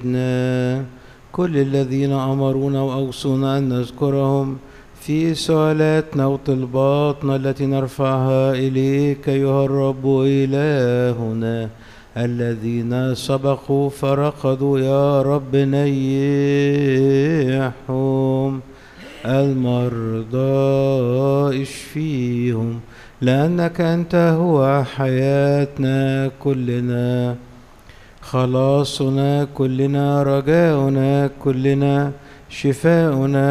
كل الذين أمرونا وأوصونا أن نذكرهم في سؤالاتنا وطلباتنا التي نرفعها إليك أيها الرب إلهنا. الذين سبقوا فرقدوا يا رب نيحهم، المرضى اشفيهم، لأنك أنت هو حياتنا كلنا، خلاصنا كلنا، رجاؤنا كلنا، شفاؤنا